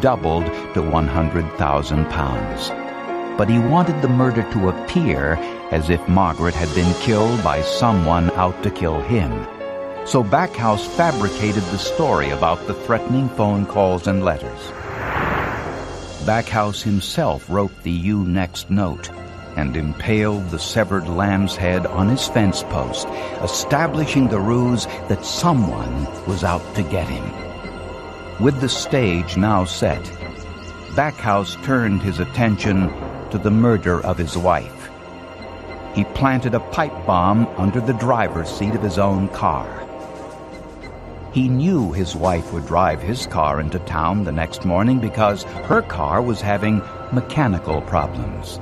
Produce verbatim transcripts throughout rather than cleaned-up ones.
doubled to one hundred thousand pounds. But he wanted the murder to appear as if Margaret had been killed by someone out to kill him. So Backhouse fabricated the story about the threatening phone calls and letters. Backhouse himself wrote the "You Next" note and impaled the severed lamb's head on his fence post, establishing the ruse that someone was out to get him. With the stage now set, Backhouse turned his attention to the murder of his wife. He planted a pipe bomb under the driver's seat of his own car. He knew his wife would drive his car into town the next morning because her car was having mechanical problems.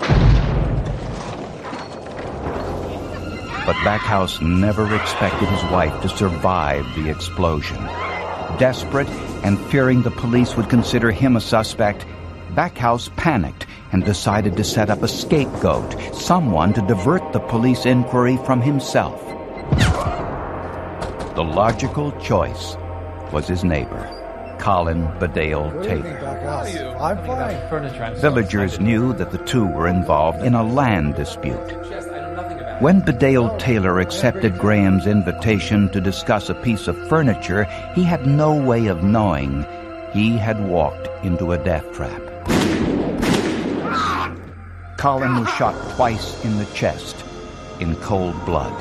But Backhouse never expected his wife to survive the explosion. Desperate and fearing the police would consider him a suspect, Backhouse panicked and decided to set up a scapegoat, someone to divert the police inquiry from himself. The logical choice was his neighbor, Colin Badale Taylor. I'm fine. Villagers knew that the two were involved in a land dispute. When Badale Taylor accepted Graham's invitation to discuss a piece of furniture, he had no way of knowing he had walked into a death trap. Colin was shot twice in the chest, in cold blood.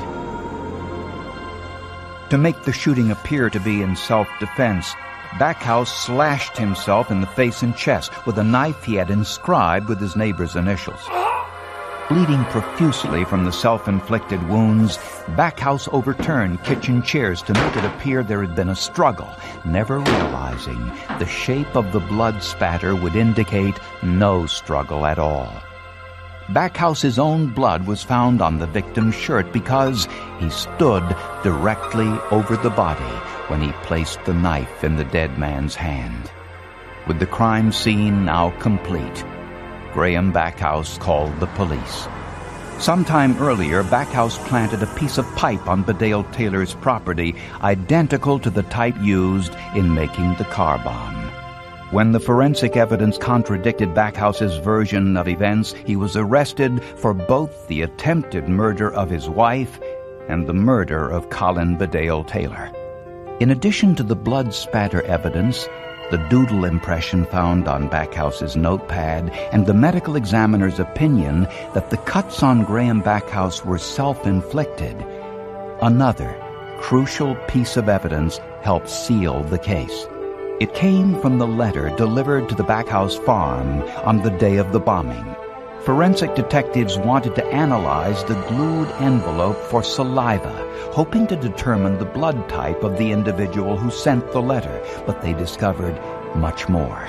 To make the shooting appear to be in self-defense, Backhouse slashed himself in the face and chest with a knife he had inscribed with his neighbor's initials. Bleeding profusely from the self-inflicted wounds, Backhouse overturned kitchen chairs to make it appear there had been a struggle, never realizing the shape of the blood spatter would indicate no struggle at all. Backhouse's own blood was found on the victim's shirt because he stood directly over the body when he placed the knife in the dead man's hand. With the crime scene now complete, Graham Backhouse called the police. Sometime earlier, Backhouse planted a piece of pipe on Badale Taylor's property, identical to the type used in making the car bomb. When the forensic evidence contradicted Backhouse's version of events, he was arrested for both the attempted murder of his wife and the murder of Colin Badale Taylor. In addition to the blood spatter evidence, the doodle impression found on Backhouse's notepad, and the medical examiner's opinion that the cuts on Graham Backhouse were self-inflicted, another crucial piece of evidence helped seal the case. It came from the letter delivered to the Backhouse farm on the day of the bombing. Forensic detectives wanted to analyze the glued envelope for saliva, hoping to determine the blood type of the individual who sent the letter, but they discovered much more.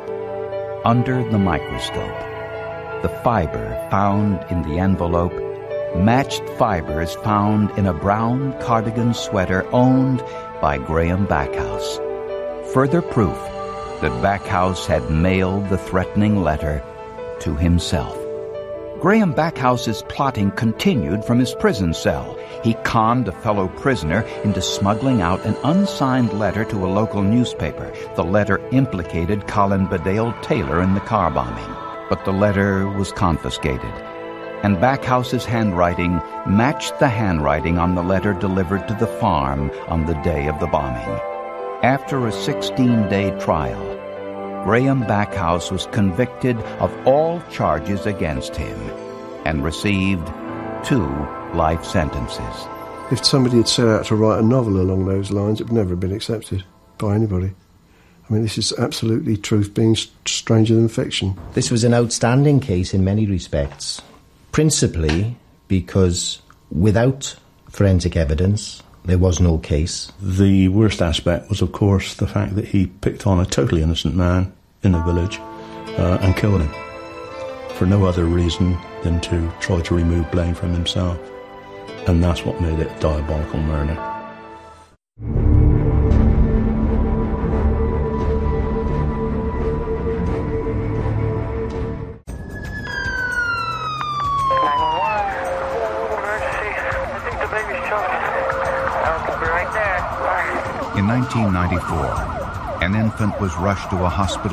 Under the microscope, the fiber found in the envelope matched fibers found in a brown cardigan sweater owned by Graham Backhouse. Further proof that Backhouse had mailed the threatening letter to himself. Graham Backhouse's plotting continued from his prison cell. He conned a fellow prisoner into smuggling out an unsigned letter to a local newspaper. The letter implicated Colin Badale Taylor in the car bombing, but the letter was confiscated, and Backhouse's handwriting matched the handwriting on the letter delivered to the farm on the day of the bombing. After a sixteen-day trial, Graham Backhouse was convicted of all charges against him and received two life sentences. If somebody had set out to write a novel along those lines, it would never have been accepted by anybody. I mean, this is absolutely truth being stranger than fiction. This was an outstanding case in many respects, principally because without forensic evidence, there was no case. The worst aspect was, of course, the fact that he picked on a totally innocent man in the village uh, and killed him for no other reason than to try to remove blame from himself. And that's what made it a diabolical murder. In nineteen ninety-four, an infant was rushed to a hospital